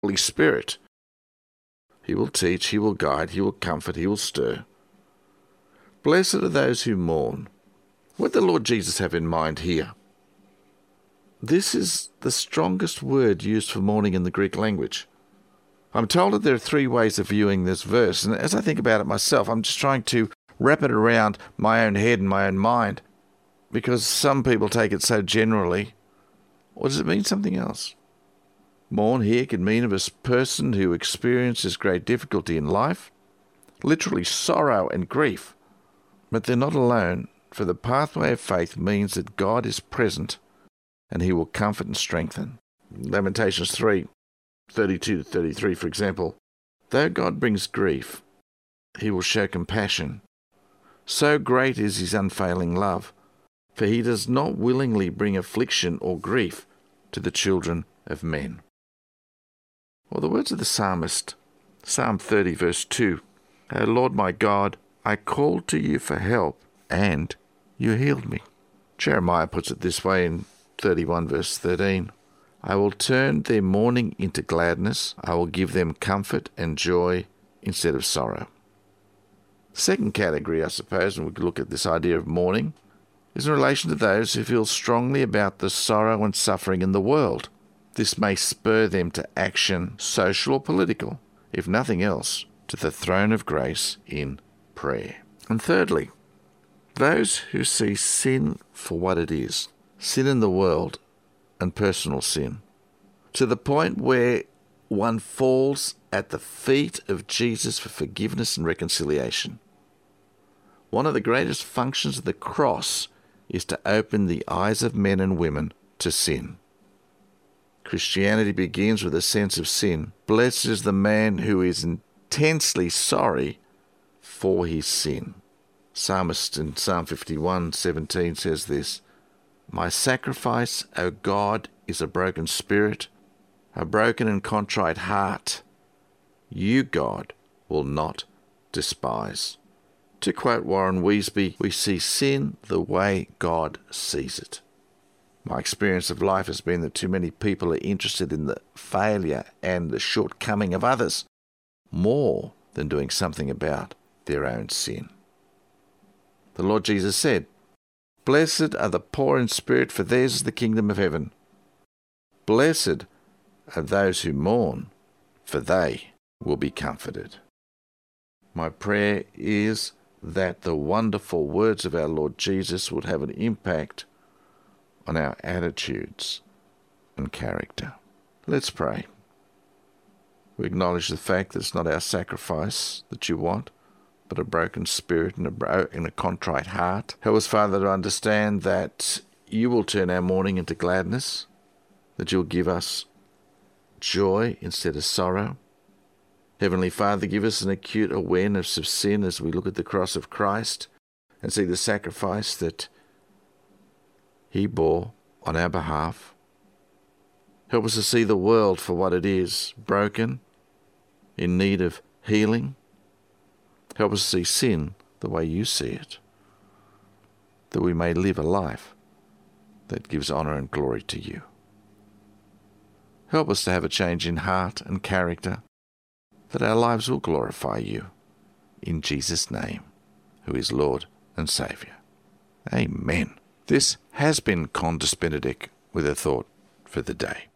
Holy Spirit. He will teach, he will guide, he will comfort, he will stir. Blessed are those who mourn. What did the Lord Jesus have in mind here? This is the strongest word used for mourning in the Greek language. I'm told that there are three ways of viewing this verse, and as I think about it myself, I'm just trying to wrap it around my own head and my own mind, because some people take it so generally. Or does it mean something else? Mourn here can mean of a person who experiences great difficulty in life, literally sorrow and grief. But they're not alone, for the pathway of faith means that God is present and he will comfort and strengthen. Lamentations 3:32-33, for example. Though God brings grief, he will show compassion. So great is his unfailing love, for he does not willingly bring affliction or grief to the children of men. Or the words of the psalmist, Psalm 30, verse 2. O Lord my God, I called to you for help, and you healed me. Jeremiah puts it this way in 31, verse 13. I will turn their mourning into gladness. I will give them comfort and joy instead of sorrow. Second category, I suppose, and we could look at this idea of mourning, is in relation to those who feel strongly about the sorrow and suffering in the world. This may spur them to action, social or political, if nothing else, to the throne of grace in prayer. And thirdly, those who see sin for what it is, sin in the world and personal sin, to the point where one falls at the feet of Jesus for forgiveness and reconciliation. One of the greatest functions of the cross is to open the eyes of men and women to sin. Christianity begins with a sense of sin. Blessed is the man who is intensely sorry for his sin. Psalmist in Psalm 51:17 says this, My sacrifice, O God, is a broken spirit, a broken and contrite heart. You, God, will not despise. To quote Warren Wiesby, we see sin the way God sees it. My experience of life has been that too many people are interested in the failure and the shortcoming of others more than doing something about their own sin. The Lord Jesus said, Blessed are the poor in spirit, for theirs is the kingdom of heaven. Blessed are those who mourn, for they will be comforted. My prayer is that the wonderful words of our Lord Jesus would have an impact on our attitudes and character. Let's pray. We acknowledge the fact that it's not our sacrifice that you want, but a broken spirit and a contrite heart. Help us, Father, to understand that you will turn our mourning into gladness, that you'll give us joy instead of sorrow. Heavenly Father, give us an acute awareness of sin as we look at the cross of Christ and see the sacrifice that he bore on our behalf. Help us to see the world for what it is, broken, in need of healing. Help us to see sin the way you see it, that we may live a life that gives honour and glory to you. Help us to have a change in heart and character, that our lives will glorify you. In Jesus' name, who is Lord and Saviour. Amen. This has been Condus Benedict with a thought for the day.